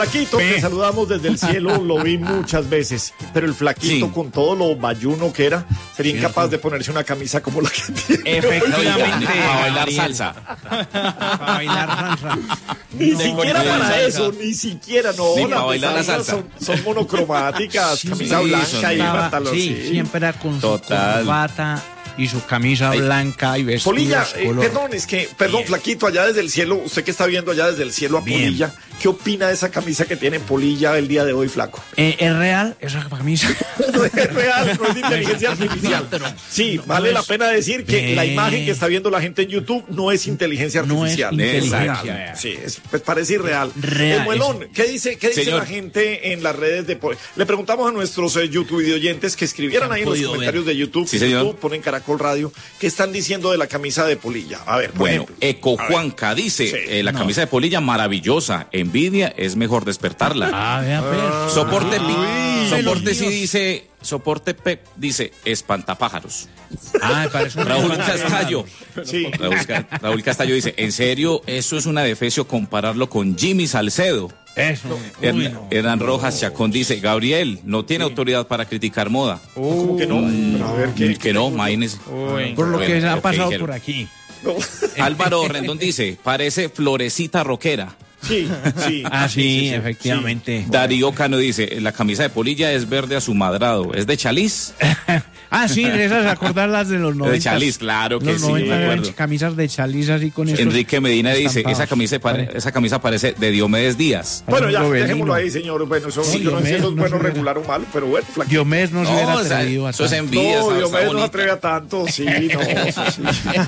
Flaquito, te saludamos desde el cielo, lo vi muchas veces, pero el Flaquito, sí, con todo lo bayuno que era, sería incapaz de ponerse una camisa como la que tiene. Efectivamente. Para bailar salsa. Para bailar salsa. Ni siquiera para eso, ni siquiera, no. Ni para bailar la salsa. Son monocromáticas, Sí, camisa blanca y pantalón. Sí, siempre era con Total. su corbata y su camisa blanca y vestidos Polilla, color. perdón, Flaquito, allá desde el cielo, usted que está viendo allá desde el cielo a Bien. Polilla, ¿qué opina de esa camisa que tiene Polilla el día de hoy, Flaco? ¿Es real esa camisa? No es real, no es de inteligencia artificial. Sí, no, vale no la es. pena decir que Bien. la imagen que está viendo la gente en YouTube no es inteligencia No es artificial. inteligencia. Sí, pues parece irreal. Real, Muelón, ¿qué dice Señor. la gente en las redes de Le preguntamos a nuestros YouTube videoyentes que escribieran ahí en los podido comentarios de YouTube. Sí, señor. YouTube, ponen Caracol Radio, ¿qué están diciendo de la camisa de Polilla? A ver, por Bueno, ejemplo. Eco A ver. Juanca dice, Sí. la camisa de Polilla maravillosa, envidia es mejor despertarla. Vea, pues. Soporte los sí míos. dice, soporte Pep dice espantapájaros. Parece un Raúl espantapájaros. Castallo. Sí. Raúl Castallo dice, en serio, eso es una defecio compararlo con Jimmy Salcedo. Eso. Hernán Rojas Chacón dice, Gabriel no tiene autoridad para criticar moda. ¿Cómo que no? Pero a ver, ¿qué? Que no, imagínese. Por lo que Bueno, ha lo pasado dijeron. por aquí. No. Álvaro Rendón dice, parece florecita rockera. Sí, sí. Sí, efectivamente. Darío Cano dice, la camisa de Polilla es verde a su madrado. ¿Es de Chaliz? Sí, de esas acordarlas de los 90. De Chaliz, claro que Los sí, 90 me eran acuerdo. camisas de Chaliz así con estos Enrique Medina dice, estampados. esa camisa parece de Diomedes Díaz. Bueno, ya, Gobelino. dejémoslo ahí, señor. Bueno, eso Sí, yo no sé si eso es Diomedes, bueno, no sé. regular o malo, pero bueno, Flaquito. Diomedes no se hubiera o sea, atrevido a eso es tanto. envidia. No, está Diomedes no se bonita. atreve a tanto, sí, no, eso sí.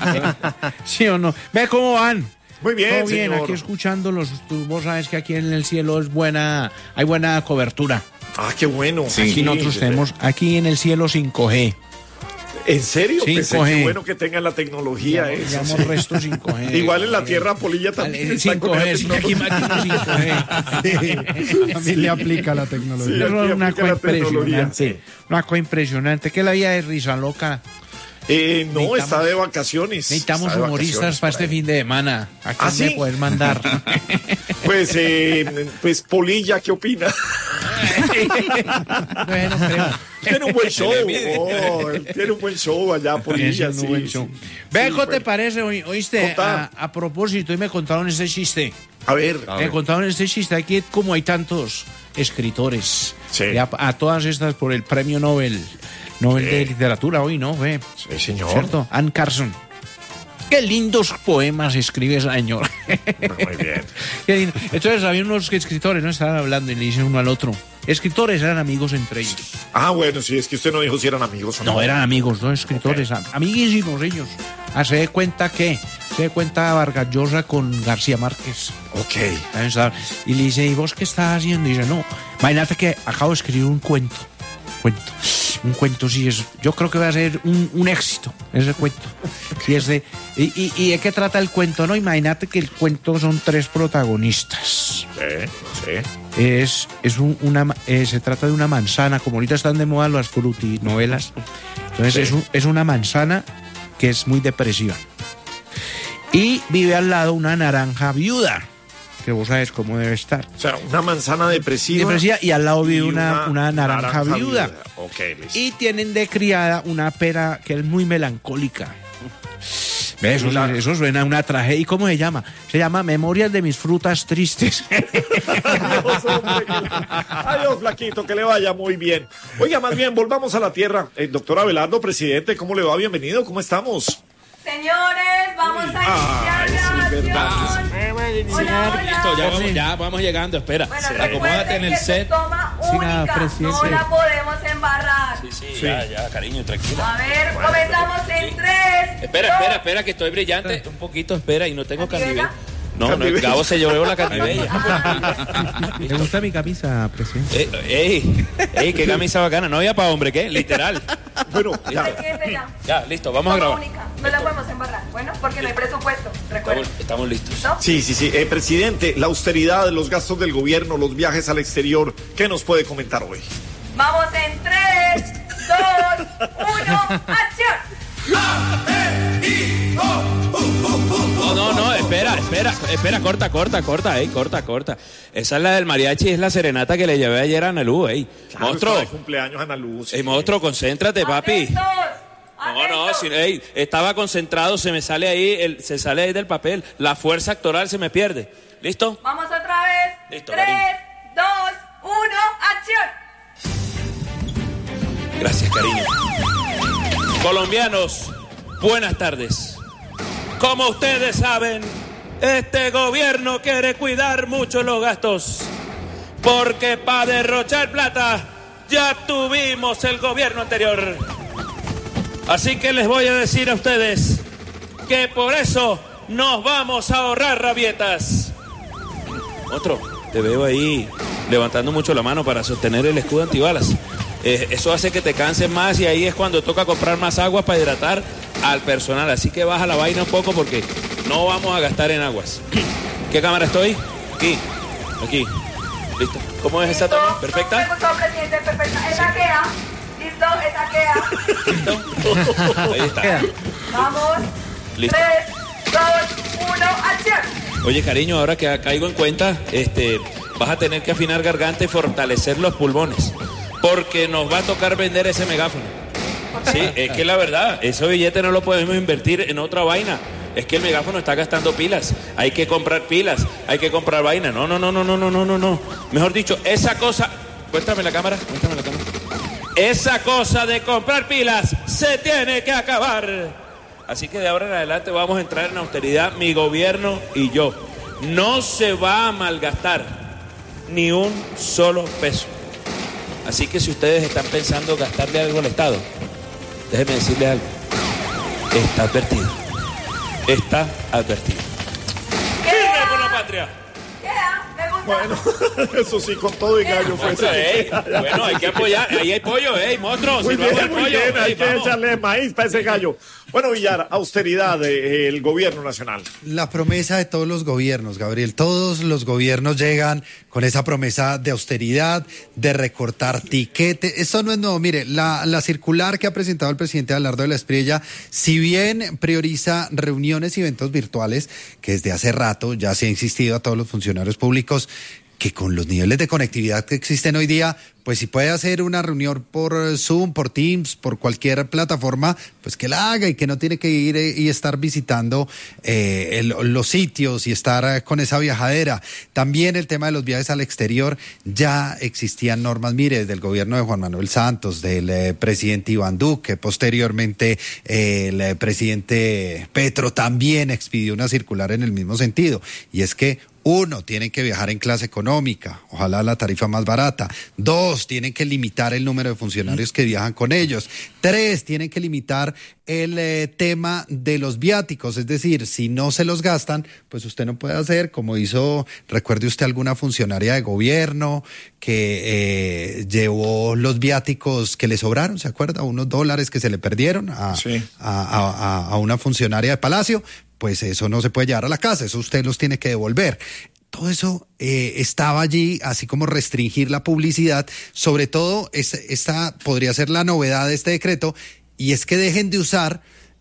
¿Sí o no? Ve cómo van. Muy bien, Todo bien, señor. aquí escuchándolos. Vos sabes que aquí en el cielo hay buena cobertura. Ah, qué bueno. Sí. Aquí nosotros tenemos, aquí en el cielo 5G. ¿En serio? 5G. Pensé que bueno que tengan la tecnología, eso. Llamamos resto 5G. Igual en la Tierra, Polilla también está con 5G, esa sí, aquí tecnología. máquina 5G. También le aplica la tecnología. Sí, Eso aquí es una aplica cosa la tecnología, impresionante. Una cosa impresionante. ¿Qué es la vida de Risa Loca? No, está de vacaciones. Necesitamos Está de humoristas vacaciones para por este ahí. fin de semana. ¿A quién ¿sí? me puedes mandar? Pues Polilla, ¿qué opina? Bueno, creo. Tiene un buen show. le mide. Tiene un buen show allá, Polilla, Es un sí. buen show. sí. Ve, Sí, ¿cómo te bueno. parece? Oíste, Contá. a propósito, y me contaron este chiste. A ver. Me contaron este chiste. Aquí, como hay tantos escritores, Sí. y a todas estas por el premio Nobel de literatura hoy, ¿no? Ve, Sí, señor. ¿cierto? Anne Carson. Qué lindos poemas escribe esa señora. Muy bien. Qué lindo. Entonces había unos escritores, ¿no? Estaban hablando y le dicen uno al otro. Escritores eran amigos entre ellos. Ah, bueno, sí, es que usted no dijo si eran amigos o no. No, eran amigos, no escritores, amiguísimos ellos. Se de cuenta Vargas Llosa con García Márquez. Ok. Y le dice, ¿y vos qué estás haciendo? Y dice, no, imagínate que acabo de escribir un cuento. Un cuento, sí, yo creo que va a ser un éxito, ese cuento. Y ¿y de qué trata el cuento? No, imagínate que el cuento son 3 protagonistas. Sí. Se trata de una manzana, como ahorita están de moda las frutinovelas. Entonces es una manzana que es muy depresiva. Y vive al lado una naranja viuda, que vos sabes cómo debe estar. O sea, una manzana depresiva. Y al lado vive una naranja viuda. Ok, listo. Y tienen de criada una pera que es muy melancólica. Eso suena a una tragedia. ¿Y cómo se llama? Se llama Memorias de mis frutas tristes. Adiós, hombre. Adiós, Flaquito, que le vaya muy bien. Oiga, más bien, volvamos a la tierra. Doctor Abelardo, presidente, ¿cómo le va? Bienvenido, ¿cómo estamos? Señores, vamos a iniciar sí, verdad grabación. Hola, hola. Ya vamos llegando, espera. Bueno, Acomódate en el recuerden que set. es toma Sí, nada, única, presidente. no la podemos embarrar. Sí, ya, cariño, tranquila. A ver, comenzamos en 3. Espera, que estoy brillante. Un poquito, espera, y no tengo ¿Candibella? candibella. No, Gabo se llevó la candibella. Me gusta mi camisa, presidente. Ey, qué camisa bacana. No había para hombre, ¿qué? Literal. Bueno, ya. Ya, listo, vamos a Toma grabar. única, no la podemos embarrar. Bueno, porque no hay presupuesto, recuerden. Estamos listos. ¿No? Sí. Presidente, la austeridad, los gastos del gobierno, los viajes al exterior, ¿qué nos puede comentar hoy? Vamos en 3, 2, 1, ¡acción! No, espera, corta. Esa es la del mariachi, es la serenata que le llevé ayer a Analú, Claro, monstruo. está de cumpleaños Ana Luz. Monstruo, concéntrate, papi. Estaba concentrado, se sale ahí del papel. La fuerza actoral se me pierde. ¿Listo? Vamos otra vez. Listo, 3, cariño. 2, 1, acción. Gracias, cariño. Colombianos, buenas tardes. Como ustedes saben, este gobierno quiere cuidar mucho los gastos, porque para derrochar plata ya tuvimos el gobierno anterior. Así que les voy a decir a ustedes que por eso nos vamos a ahorrar rabietas. Otro, te veo ahí levantando mucho la mano para sostener el escudo antibalas. Eso hace que te canses más y ahí es cuando toca comprar más agua para hidratar al personal. Así que baja la vaina un poco porque no vamos a gastar en aguas. ¿Qué cámara estoy? Aquí. ¿Listo? ¿Cómo es esa toma? ¿Perfecta? Perfecto, presidente, perfecta. Esa queda. Listo, esa queda. ¿Listo? Ahí está. Vamos. Listo. 3, 2, 1, acción. Oye, cariño, ahora que caigo en cuenta, vas a tener que afinar garganta y fortalecer los pulmones, porque nos va a tocar vender ese megáfono. Sí, es que la verdad, ese billete no lo podemos invertir en otra vaina. Es que el megáfono está gastando pilas. Hay que comprar pilas, hay que comprar vaina. No. Mejor dicho, esa cosa... Cuéntame la cámara. Esa cosa de comprar pilas se tiene que acabar. Así que de ahora en adelante vamos a entrar en austeridad, mi gobierno y yo. No se va a malgastar ni un solo peso. Así que si ustedes están pensando gastarle algo al Estado, déjenme decirles algo. Está advertido. ¡Firme por la patria! Queda, me gusta. Bueno, eso sí, con todo y gallo fue Monstruo, ese. bueno, hay que apoyar. Ahí hay pollo, monstruo. Muy sirvamos bien, el muy pollo. bien, hay que Vamos. echarle maíz para ese gallo. Bueno, Villar, austeridad del gobierno nacional. La promesa de todos los gobiernos, Gabriel. Todos los gobiernos llegan con esa promesa de austeridad, de recortar tiquete. Eso no es nuevo. Mire, la circular que ha presentado el presidente Abelardo de la Espriella, si bien prioriza reuniones y eventos virtuales, que desde hace rato ya se ha insistido a todos los funcionarios públicos que con los niveles de conectividad que existen hoy día, pues si puede hacer una reunión por Zoom, por Teams, por cualquier plataforma, pues que la haga y que no tiene que ir y estar visitando los sitios y estar con esa viajadera. También el tema de los viajes al exterior, ya existían normas, mire, desde el gobierno de Juan Manuel Santos, del presidente Iván Duque, posteriormente el presidente Petro también expidió una circular en el mismo sentido, y es que uno, tienen que viajar en clase económica, ojalá la tarifa más barata. 2, tienen que limitar el número de funcionarios que viajan con ellos. 3, tienen que limitar el tema de los viáticos, es decir, si no se los gastan, pues usted no puede hacer como hizo, recuerde usted alguna funcionaria de gobierno que llevó los viáticos que le sobraron, ¿se acuerda? Unos dólares que se le perdieron a una funcionaria de Palacio. Pues eso no se puede llevar a la casa, eso usted los tiene que devolver. Todo eso estaba allí, así como restringir la publicidad. Sobre todo, esta podría ser la novedad de este decreto, y es que dejen de usar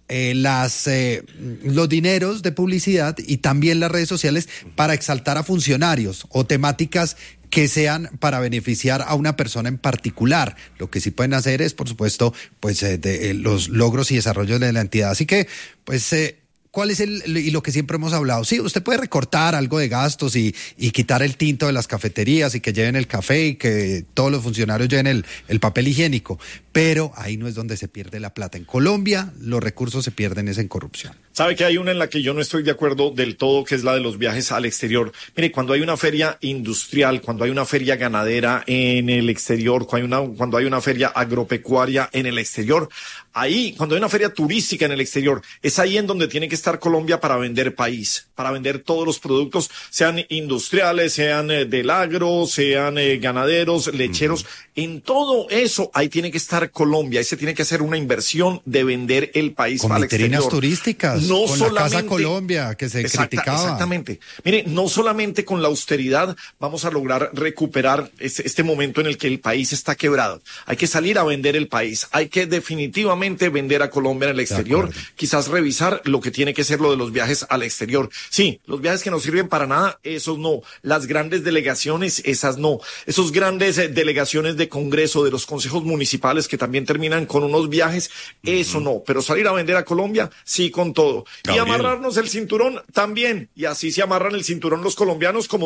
los dineros de publicidad y también las redes sociales para exaltar a funcionarios o temáticas que sean para beneficiar a una persona en particular. Lo que sí pueden hacer es, por supuesto, pues los logros y desarrollos de la entidad. Así que, pues... ¿cuál es y lo que siempre hemos hablado? Sí, usted puede recortar algo de gastos y quitar el tinto de las cafeterías y que lleven el café y que todos los funcionarios lleven el papel higiénico, pero ahí no es donde se pierde la plata. En Colombia los recursos se pierden es en corrupción. ¿Sabe que hay una en la que yo no estoy de acuerdo del todo, que es la de los viajes al exterior? Mire, cuando hay una feria industrial, cuando hay una feria ganadera en el exterior, cuando hay una feria agropecuaria en el exterior, ahí, cuando hay una feria turística en el exterior, es ahí en donde tiene que estar Colombia para vender país, para vender todos los productos, sean industriales, sean del agro, sean ganaderos, lecheros, en todo eso ahí tiene que estar revitalizar Colombia y se tiene que hacer una inversión de vender el país con al vitrinas exterior. turísticas, No con solamente, la Casa Colombia, que se criticaba. Exactamente. Mire, no solamente con la austeridad vamos a lograr recuperar este momento en el que el país está quebrado. Hay que salir a vender el país. Hay que definitivamente vender a Colombia en el exterior. Quizás revisar lo que tiene que ser lo de los viajes al exterior. Sí, los viajes que no sirven para nada, esos no. Las grandes delegaciones, esas no. Esos grandes delegaciones de Congreso, de los consejos municipales que también terminan con unos viajes, eso no. Pero salir a vender a Colombia, sí, con todo. Gabriel. Y amarrarnos el cinturón también. Y así se amarran el cinturón los colombianos como